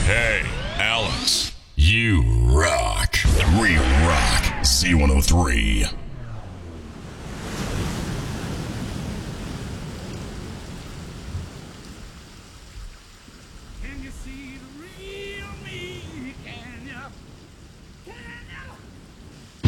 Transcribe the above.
Hey, Alex, you rock. We rock Z103. Can you see the real me? Can you? Can you?